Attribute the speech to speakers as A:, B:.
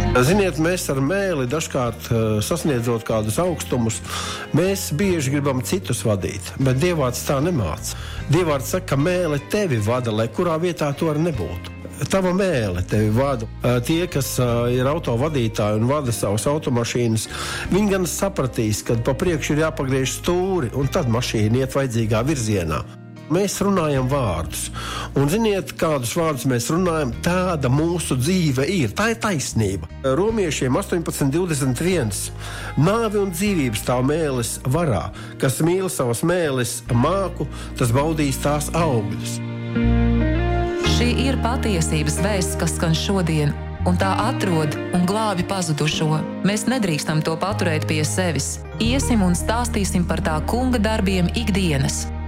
A: Ziniet, mēs ar mēli dažkārt sasniedzot kādus augstumus, mēs bieži gribam citus vadīt, bet Dievvārds tā nemāca. Dievvārds saka, ka mēle tevi vada, lai kurā vietā to arī nebūtu. Tava mēle tevi vada. Tie, kas ir autovadītāji un vada savas automašīnas, viņi gan sapratīs, ka pa priekšu ir jāpagriež stūri, un tad mašīna iet vajadzīgā virzienā. Mēs runājam vārdus. Un ziniet, kādus vārdus mēs runājam, tāda mūsu dzīve ir. Tā ir taisnība. Romiešiem 18:21. Nāve un dzīvība stāv mēles varā. Kas mīl savas mēles māku, tas baudīs tās augļus.
B: Šī ir patiesības vēsts, kas skan šodien, un tā atrod un glābi pazudušo. Mēs nedrīkstam to paturēt pie sevis. Iesim un stāstīsim par tā kunga darbiem ikdienas.